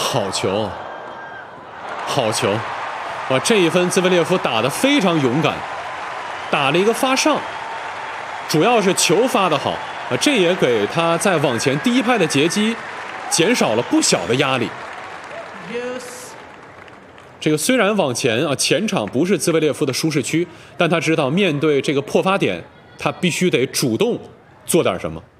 好球，好球！哇，这一分兹维列夫打得非常勇敢，打了一个发上，主要是球发得好啊，这也给他在往前第一拍的截击减少了不小的压力。这个虽然往前啊，前场不是兹维列夫的舒适区，但他知道面对这个破发点，他必须得主动做点什么。